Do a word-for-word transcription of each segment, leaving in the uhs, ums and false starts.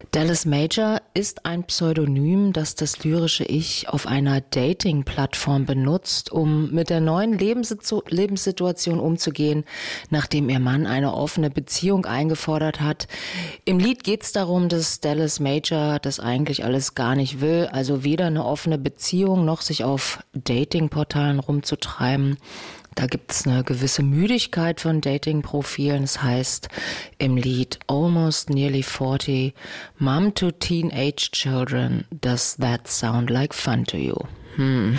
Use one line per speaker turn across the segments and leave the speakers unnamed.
Dallas Major ist ein Pseudonym, das das lyrische Ich auf einer Dating-Plattform benutzt, um mit der neuen Lebenssitu- Lebenssituation umzugehen, nachdem ihr Mann eine offene Beziehung eingefordert hat. Im Lied geht es darum, dass Dallas Major das eigentlich alles gar nicht will, also weder eine offene Beziehung noch sich auf Dating-Portalen rumzutreiben. Da gibt es eine gewisse Müdigkeit von Dating-Profilen. Das heißt im Lied Almost Nearly forty, Mom to Teenage Children, Does that sound like fun to you? Hm.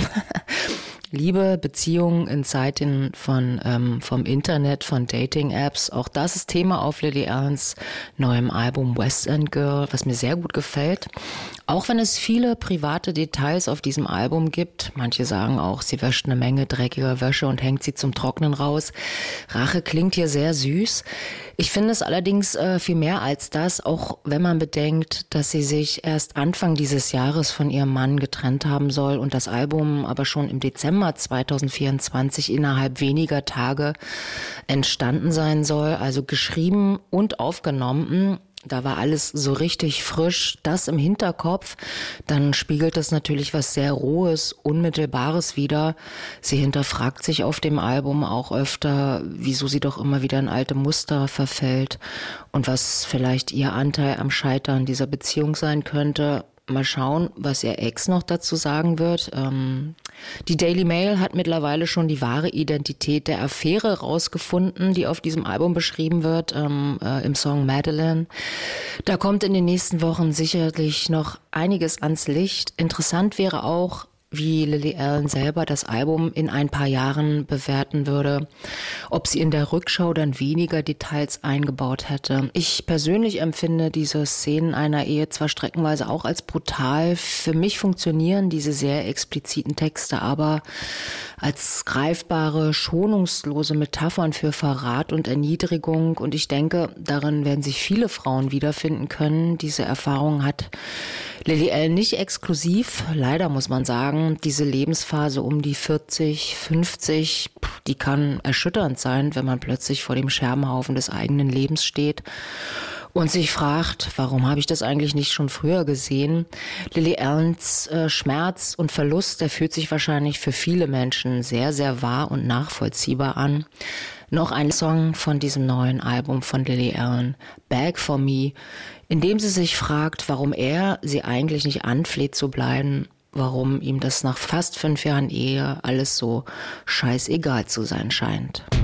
Liebe, Beziehungen in Zeiten von ähm, vom Internet, von Dating-Apps. Auch das ist Thema auf Lily Allens neuem Album West End Girl, was mir sehr gut gefällt. Auch wenn es viele private Details auf diesem Album gibt. Manche sagen auch, sie wäscht eine Menge dreckiger Wäsche und hängt sie zum Trocknen raus. Rache klingt hier sehr süß. Ich finde es allerdings äh, viel mehr als das, auch wenn man bedenkt, dass sie sich erst Anfang dieses Jahres von ihrem Mann getrennt haben soll und das Album aber schon im Dezember zwanzig vierundzwanzig innerhalb weniger Tage entstanden sein soll, also geschrieben und aufgenommen. Da war alles so richtig frisch, das im Hinterkopf. Dann spiegelt das natürlich was sehr Rohes, Unmittelbares wider. Sie hinterfragt sich auf dem Album auch öfter, wieso sie doch immer wieder in alte Muster verfällt und was vielleicht ihr Anteil am Scheitern dieser Beziehung sein könnte. Mal schauen, was ihr Ex noch dazu sagen wird. Ähm, die Daily Mail hat mittlerweile schon die wahre Identität der Affäre rausgefunden, die auf diesem Album beschrieben wird, ähm, äh, im Song Madeline. Da kommt in den nächsten Wochen sicherlich noch einiges ans Licht. Interessant wäre auch, wie Lily Allen selber das Album in ein paar Jahren bewerten würde, ob sie in der Rückschau dann weniger Details eingebaut hätte. Ich persönlich empfinde diese Szenen einer Ehe zwar streckenweise auch als brutal. Für mich funktionieren diese sehr expliziten Texte aber als greifbare, schonungslose Metaphern für Verrat und Erniedrigung. Und ich denke, darin werden sich viele Frauen wiederfinden können. Diese Erfahrung hat Lily Allen nicht exklusiv. Leider muss man sagen, diese Lebensphase um die vierzig, fünfzig, die kann erschütternd sein, wenn man plötzlich vor dem Scherbenhaufen des eigenen Lebens steht und sich fragt, warum habe ich das eigentlich nicht schon früher gesehen? Lily Allens äh, Schmerz und Verlust, der fühlt sich wahrscheinlich für viele Menschen sehr, sehr wahr und nachvollziehbar an. Noch ein Song von diesem neuen Album von Lily Allen, Beg for Me, in dem sie sich fragt, warum er sie eigentlich nicht anfleht zu bleiben, warum ihm das nach fast fünf Jahren Ehe alles so scheißegal zu sein scheint.